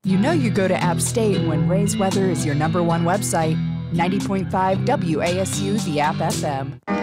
You know you go to App State when Ray's Weather is your #1 website. 90.5 WASU, the App FM.